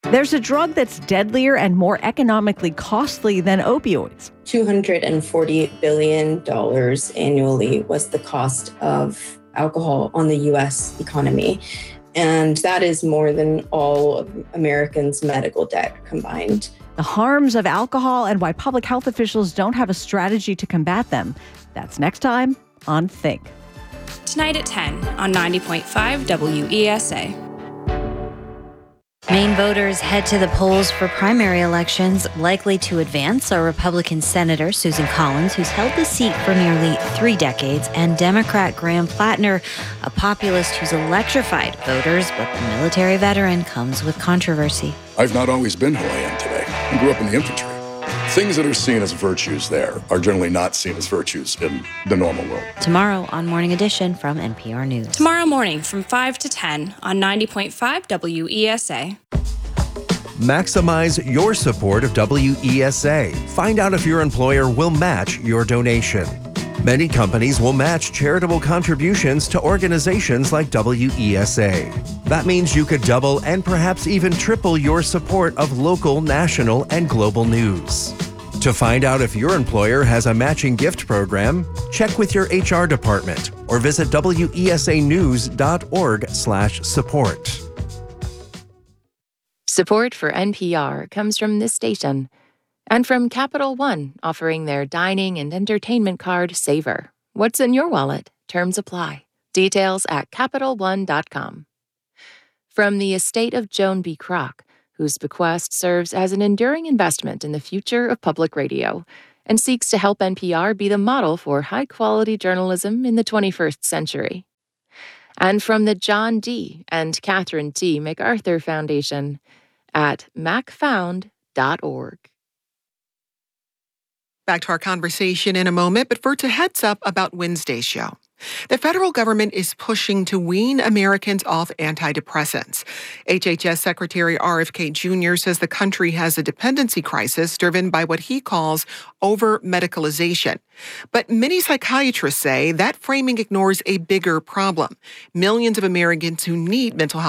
There's a drug that's deadlier and more economically costly than opioids. $240 billion annually was the cost of alcohol on the U.S. economy. And that is more than all of Americans' medical debt combined. The harms of alcohol and why public health officials don't have a strategy to combat them. That's next time on Think. Tonight at 10 on 90.5 WESA. Maine voters head to the polls for primary elections. Likely to advance are Republican Senator Susan Collins, who's held the seat for nearly 3 decades, and Democrat Graham Plattner, a populist who's electrified voters, but the military veteran comes with controversy. I've not always been who I am today. I grew up in the infantry. Things that are seen as virtues there are generally not seen as virtues in the normal world. Tomorrow on Morning Edition from NPR News. Tomorrow morning from 5 to 10 on 90.5 WESA. Maximize your support of WESA. Find out if your employer will match your donation. Many companies will match charitable contributions to organizations like WESA. That means you could double and perhaps even triple your support of local, national, and global news. To find out if your employer has a matching gift program, check with your HR department or visit wesanews.org/support. Support for NPR comes from this station and from Capital One, offering their dining and entertainment card Savor. What's in your wallet? Terms apply. Details at CapitalOne.com. From the estate of Joan B. Kroc, whose bequest serves as an enduring investment in the future of public radio and seeks to help NPR be the model for high-quality journalism in the 21st century. And from the John D. and Catherine T. MacArthur Foundation at macfound.org. Back to our conversation in a moment, but first a heads up about Wednesday's show. The federal government is pushing to wean Americans off antidepressants. HHS Secretary RFK Jr. says the country has a dependency crisis driven by what he calls over-medicalization. But many psychiatrists say that framing ignores a bigger problem. Millions of Americans who need mental health